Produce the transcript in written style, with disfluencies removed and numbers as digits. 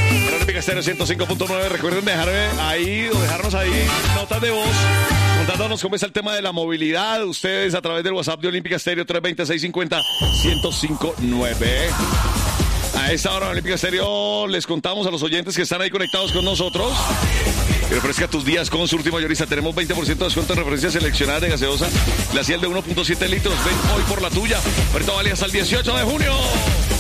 Olímpica Estéreo 105.9. Recuerden dejarnos ahí notas de voz contándonos cómo es el tema de la movilidad. Ustedes a través del WhatsApp de Olímpica Estéreo 320-650-1059. A esta hora en Olímpica Estéreo les contamos a los oyentes que están ahí conectados con nosotros. Y refresca tus días con Surti Mayorista. Tenemos 20% de descuento en referencias seleccionadas de gaseosa glacial de 1.7 litros. Ven hoy por la tuya. Ahorita vale hasta el 18 de junio.